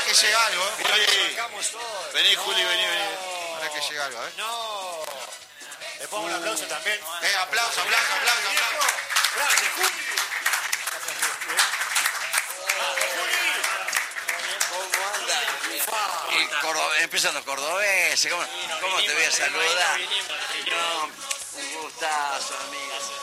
que llega algo, Juli. Vení, Juli, vení. Ahora que llega algo, No. Le pongo un aplauso también. Aplauso. Gracias, Juli. Y empiezan los cordobeses, ¿cómo te voy a saludar? No, un gustazo, amigo.